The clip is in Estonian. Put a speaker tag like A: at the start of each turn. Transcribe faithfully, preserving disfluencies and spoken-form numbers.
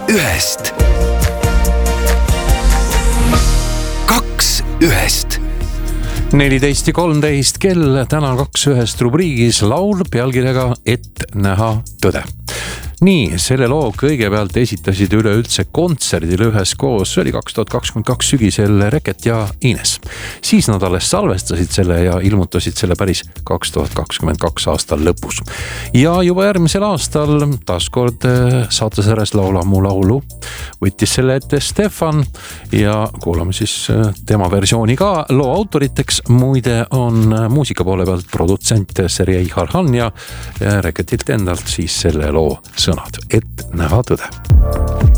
A: ühest. kaks ühest.
B: neliteist ja kolmteist kell, täna kaks ühest rubriigis laul pealkirjaga Et näha tõde. Nii, selle loo kõigepealt esitasid üleüldse kontserdil üheskoos, see oli kaks tuhat kakskümmend kaks sügisel Reket ja Ines. Siis nad alles salvestasid selle ja ilmutasid selle päris kaks tuhat kakskümmend kaks aastal lõpus. Ja juba järgmisel aastal taaskord saatesarjas Laula mu laulu võttis selle ette Stefan ja kuulame siis tema versiooni ka. Loo autoriteks muide on muusika poole pealt produtsent Sergei Harhan ja Reketilt endalt siis selle loo sõnad, et näha tõde.